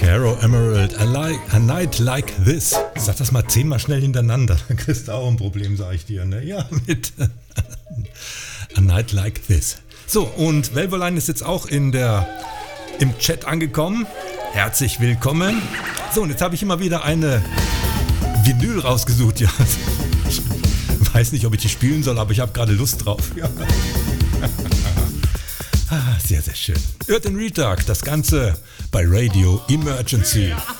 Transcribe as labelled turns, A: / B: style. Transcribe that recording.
A: Caro Emerald, a night like this. Sag das mal 10-mal schnell hintereinander. Dann kriegst du auch ein Problem, sag ich dir. Ne? Ja, mit A Night Like This. So, und Velvoline ist jetzt auch im Chat angekommen. Herzlich willkommen. So, und jetzt habe ich immer wieder eine Vinyl rausgesucht. Ja. Ich weiß nicht, ob ich die spielen soll, aber ich habe gerade Lust drauf. Ja. Sehr, sehr schön. Hört den Retag, das Ganze bei Radio Emergency.